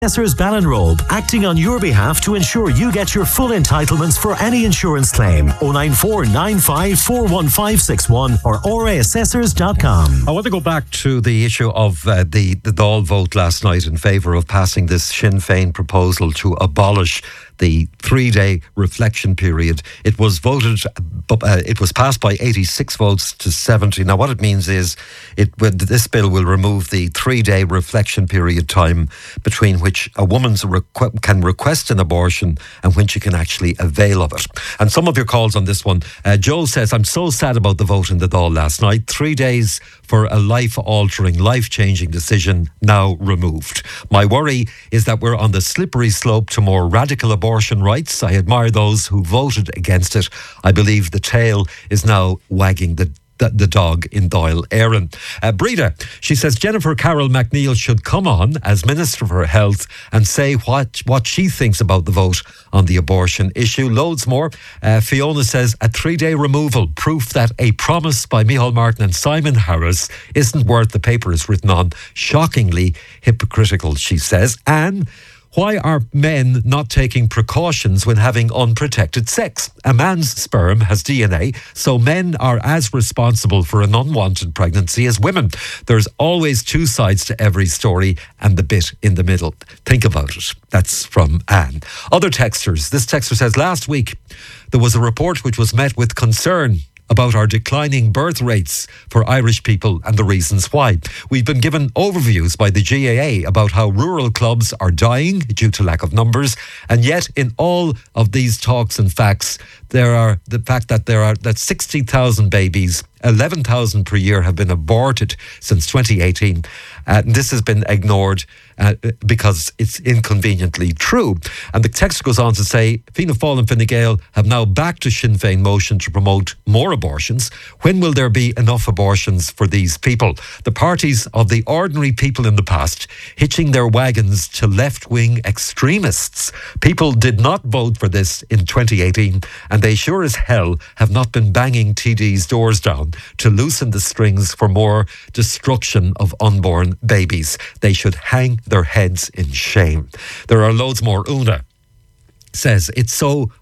Assessors Ballinrobe, acting on your behalf to ensure you get your full entitlements for any insurance claim. 094 95 41561 or oraassessors.com. I want to go back to the issue of the Dáil vote last night in favour of passing this Sinn Féin proposal to abolish the 3-day reflection period. It was passed by 86 votes to 70. Now, what it means is this bill will remove the 3-day reflection period time between which a woman can request an abortion and when she can actually avail of it. And some of your calls on this one. Joel says, I'm so sad about the vote in the Dáil last night. 3 days for a life-altering, life-changing decision now removed. My worry is that we're on the slippery slope to more radical abortion rights. I admire those who voted against it. I believe the tail is now wagging the dog in Dáil Éireann. Breda, she says Jennifer Carroll MacNeill should come on as Minister for Health and say what she thinks about the vote on the abortion issue. Loads more. Fiona says a 3-day removal, proof that a promise by Micheál Martin and Simon Harris isn't worth the paper it's written on. Shockingly hypocritical, she says. Anne, why are men not taking precautions when having unprotected sex? A man's sperm has DNA, so men are as responsible for an unwanted pregnancy as women. There's always two sides to every story and the bit in the middle. Think about it. That's from Anne. Other texters. This texter says, last week there was a report which was met with concern about our declining birth rates for Irish people and the reasons why. We've been given overviews by the GAA about how rural clubs are dying due to lack of numbers, and yet in all of these talks and facts, that 60,000 babies, 11,000 per year, have been aborted since 2018. This has been ignored because it's inconveniently true. And the text goes on to say, Fianna Fáil and Fine Gael have now backed a Sinn Féin motion to promote more abortions. When will there be enough abortions for these people? The parties of the ordinary people in the past hitching their wagons to left-wing extremists. People did not vote for this in 2018, and they sure as hell have not been banging TD's doors down to loosen the strings for more destruction of unborn babies. They should hang their heads in shame. There are loads more. Una says, it's so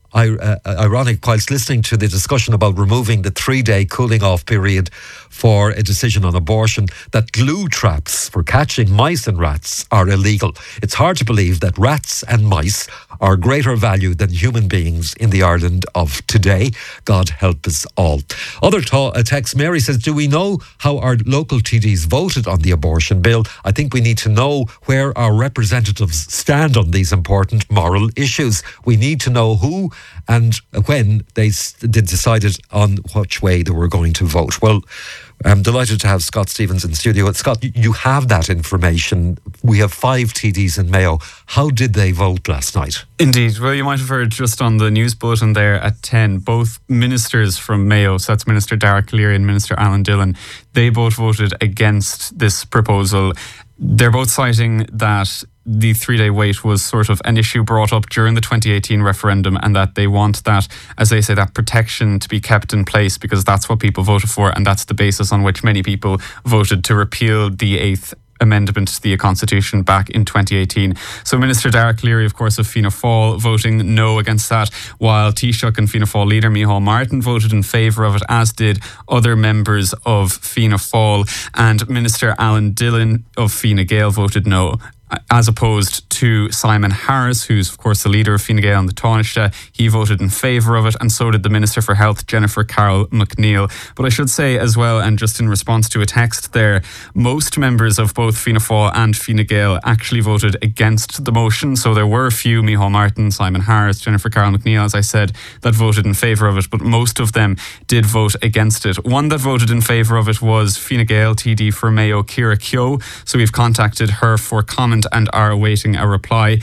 ironic whilst listening to the discussion about removing the 3-day cooling off period for a decision on abortion that glue traps for catching mice and rats are illegal. It's hard to believe that rats and mice are greater value than human beings in the Ireland of today. God help us all. Other text, Mary says, do we know how our local TDs voted on the abortion bill? I think we need to know where our representatives stand on these important moral issues. We need to know who and when they decided on which way they were going to vote. Well, I'm delighted to have Scott Stevens in studio. Scott, you have that information. We have 5 TDs in Mayo. How did they vote last night? Indeed. Well, you might have heard just on the news bulletin there at 10, both ministers from Mayo, so that's Minister Dara Calleary and Minister Alan Dillon, they both voted against this proposal. They're both citing that the 3-day wait was sort of an issue brought up during the 2018 referendum, and that they want that, as they say, that protection to be kept in place because that's what people voted for, and that's the basis on which many people voted to repeal the 8th amendment to the Constitution back in 2018. So Minister Dara Calleary, of course, of Fianna Fáil, voting no against that, while Taoiseach and Fianna Fáil leader Micheál Martin voted in favour of it, as did other members of Fianna Fáil, and Minister Alan Dillon of Fine Gael voted no, as opposed to Simon Harris, who's of course the leader of Fine Gael and the Taoiseach. He voted in favour of it, and so did the Minister for Health, Jennifer Carroll MacNeill. But I should say as well, and just in response to a text there, most members of both Fianna Fáil and Fine Gael actually voted against the motion. So there were a few, Micheál Martin, Simon Harris, Jennifer Carroll MacNeill, as I said, that voted in favour of it, but most of them did vote against it. One that voted in favour of it was Fine Gael TD for Mayo, Ciara Keogh. So we've contacted her for comment and are awaiting a reply.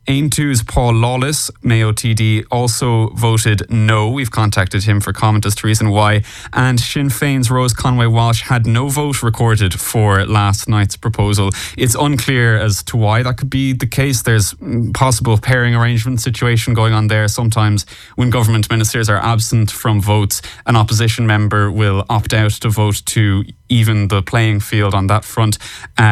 Aim 2's Paul Lawless, Mayo TD, also voted no. We've contacted him for comment as to reason why. And Sinn Féin's Rose Conway Walsh had no vote recorded for last night's proposal. It's unclear as to why that could be the case. There's possible pairing arrangement situation going on there. Sometimes when government ministers are absent from votes, an opposition member will opt out to vote to even the playing field on that front.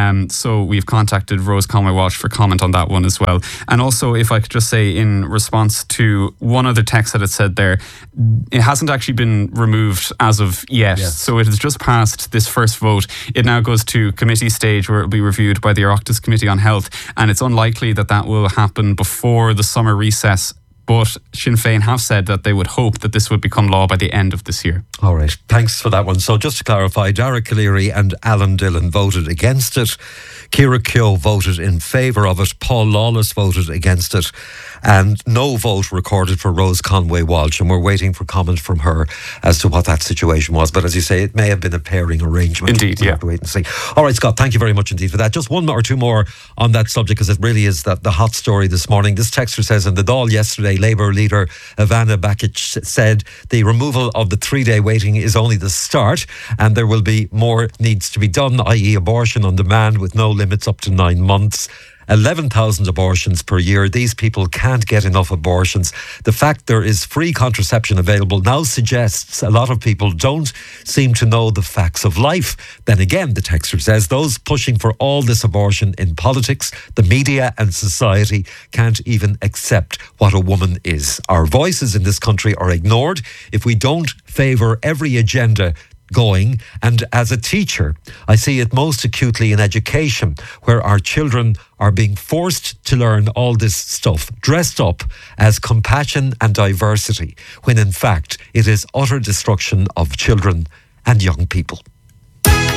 So we've contacted Rose Conway Walsh for comment on that one as well. And also, if I could just say, in response to one other text that it said there, it hasn't actually been removed as of yet. Yes. So it has just passed this first vote. It now goes to committee stage where it will be reviewed by the Oireachtas Committee on Health. And it's unlikely that that will happen before the summer recess. But Sinn Féin have said that they would hope that this would become law by the end of this year. All right, thanks for that one. So just to clarify, Dara Calleary and Alan Dillon voted against it. Ciara Keogh voted in favour of it. Paul Lawless voted against it. And no vote recorded for Rose Conway Walsh. And we're waiting for comment from her as to what that situation was. But as you say, it may have been a pairing arrangement. Indeed, we'll have to wait and see. All right, Scott, thank you very much indeed for that. Just one or two more on that subject, because it really is the hot story this morning. This texter says, in the Dáil yesterday, Labour leader Ivana Bacik said the removal of the 3-day waiting is only the start and there will be more needs to be done, i.e. abortion on demand with no limits up to 9 months. 11,000 abortions per year. These people can't get enough abortions. The fact there is free contraception available now suggests a lot of people don't seem to know the facts of life. Then again, the texter says, those pushing for all this abortion in politics, the media and society can't even accept what a woman is. Our voices in this country are ignored if we don't favour every agenda going. And as a teacher, I see it most acutely in education, where our children are being forced to learn all this stuff, dressed up as compassion and diversity, when in fact it is utter destruction of children and young people.